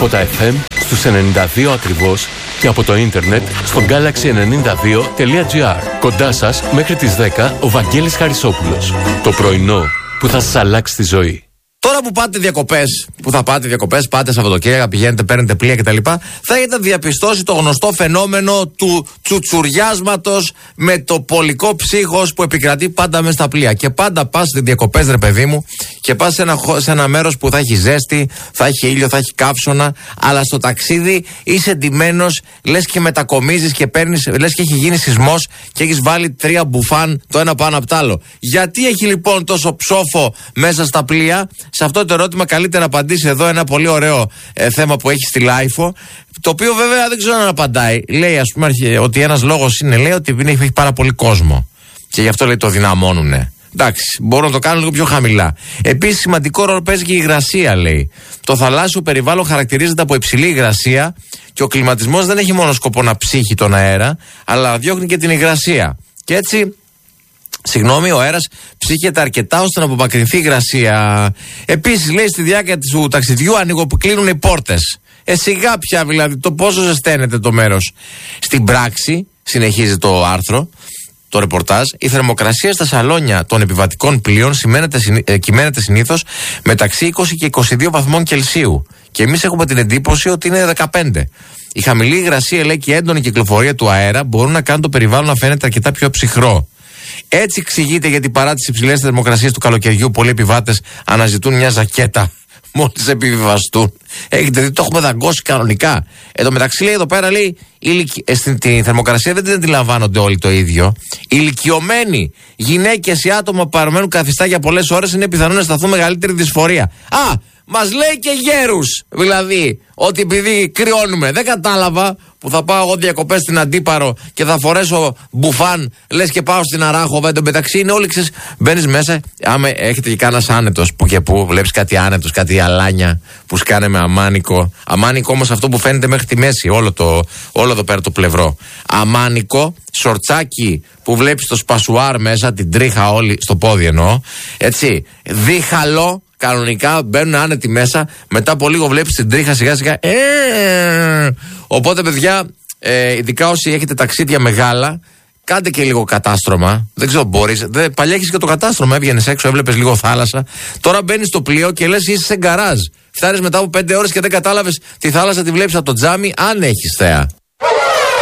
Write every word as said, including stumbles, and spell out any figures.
Από τα εφ εμ στους ενενήντα δύο ακριβώς και από το ίντερνετ στο γκάλαξι ενενήντα δύο τελεία τζι άρ. Κοντά σας μέχρι τις δέκα ο Βαγγέλης Χαρισόπουλος. Το πρωινό που θα σας αλλάξει τη ζωή. Τώρα που πάτε διακοπές, που θα πάτε διακοπές, πάτε Σαββατοκύριακα, πηγαίνετε, παίρνετε πλοία κτλ., θα έχετε διαπιστώσει το γνωστό φαινόμενο του τσουτσουριάσματος με το πολικό ψύχος που επικρατεί πάντα μέσα στα πλοία. Και πάντα πας στις διακοπές, ρε παιδί μου, και πας σε ένα, σε ένα μέρος που θα έχει ζέστη, θα έχει ήλιο, θα έχει καύσωνα, αλλά στο ταξίδι είσαι εντυμένος, λες και μετακομίζεις και παίρνεις, λες και έχει γίνει σεισμός και έχεις βάλει τρία μπουφάν το ένα πάνω απ' τ' άλλο. Γιατί έχει λοιπόν τόσο ψόφο μέσα στα πλοία? Σε αυτό το ερώτημα καλύτερα να απαντήσει εδώ ένα πολύ ωραίο ε, θέμα που έχει στη Λάιφο, το οποίο βέβαια δεν ξέρω αν απαντάει. Λέει, ας πούμε, ότι ένας λόγος είναι, λέει, ότι έχει πάρα πολύ κόσμο και γι' αυτό, λέει, το δυναμώνουνε. Εντάξει, μπορούν να το κάνουν λίγο πιο χαμηλά. Επίσης, σημαντικό ρόλο παίζει και η υγρασία, λέει. Το θαλάσσιο περιβάλλον χαρακτηρίζεται από υψηλή υγρασία και ο κλιματισμός δεν έχει μόνο σκοπό να ψύχει τον αέρα, αλλά διώχνει και την υγρασία. Και έτσι, συγγνώμη, ο αέρας ψύχεται αρκετά ώστε να απομακρυνθεί η υγρασία. Επίσης, λέει, στη διάρκεια του ταξιδιού ανοιγοκλίνουν οι πόρτες. Ε, σιγά πια, δηλαδή, το πόσο ζεσταίνεται το μέρος. Στην πράξη, συνεχίζει το άρθρο, το ρεπορτάζ, η θερμοκρασία στα σαλόνια των επιβατικών πλοίων ε, κυμαίνεται συνήθως μεταξύ είκοσι και είκοσι δύο βαθμών Κελσίου. Και εμείς έχουμε την εντύπωση ότι είναι δεκαπέντε. Η χαμηλή υγρασία, λέει, και η έντονη κυκλοφορία του αέρα μπορούν να κάνουν το περιβάλλον να φαίνεται αρκετά πιο ψυχρό. Έτσι εξηγείται γιατί παρά τις υψηλές θερμοκρασίες του καλοκαιριού, πολλοί επιβάτες αναζητούν μια ζακέτα μόλις επιβιβαστούν. Έχετε δει, το έχουμε δαγκώσει κανονικά. Εν τω μεταξύ, λέει εδώ πέρα, λέει, ε, στην τη θερμοκρασία δεν την αντιλαμβάνονται όλοι το ίδιο. Οι ηλικιωμένοι γυναίκες ή άτομα που παραμένουν καθιστά για πολλές ώρες είναι πιθανό να αισθανθούν μεγαλύτερη δυσφορία. Α! Μας λέει και γέρους, δηλαδή, ότι επειδή κρυώνουμε. Δεν κατάλαβα που θα πάω εγώ διακοπές στην Αντίπαρο και θα φορέσω μπουφάν, λες και πάω στην Αράχοβα. Εν τω μεταξύ είναι όλοι, ξέρεις, μπαίνεις μέσα. Άμα έχετε και κανένας άνετος που και που, βλέπεις κάτι άνετος, κάτι αλάνια που σκάνε με αμάνικο. Αμάνικο όμως αυτό που φαίνεται μέχρι τη μέση, όλο, το, όλο εδώ πέρα το πλευρό. Αμάνικο, σορτσάκι που βλέπεις το σπασουάρ μέσα, την τρίχα όλη, στο πόδι εννοώ. Έτσι, δίχαλο. Κανονικά μπαίνουν άνετοι μέσα. Μετά από λίγο βλέπεις την τρίχα σιγά σιγά. Ε, οπότε, παιδιά, ε, ειδικά όσοι έχετε ταξίδια μεγάλα, κάντε και λίγο κατάστρωμα. Δεν ξέρω, μπορείς. Δε, παλιά έχεις και το κατάστρωμα. Έβγαινες έξω, έβλεπες λίγο θάλασσα. Τώρα μπαίνεις στο πλοίο και λες είσαι σε γκαράζ. Φτάνεις μετά από πέντε ώρες και δεν κατάλαβες τη θάλασσα, τη βλέπεις από το τζάμι, αν έχεις θέα.